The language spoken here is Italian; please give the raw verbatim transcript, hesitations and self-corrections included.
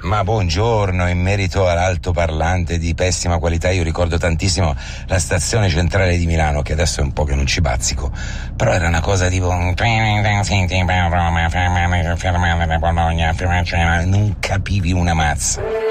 Ma buongiorno, in merito all'altoparlante di pessima qualità io ricordo tantissimo la stazione centrale di Milano, che adesso è un po' che non ci bazzico, però era una cosa tipo non capivi una mazza.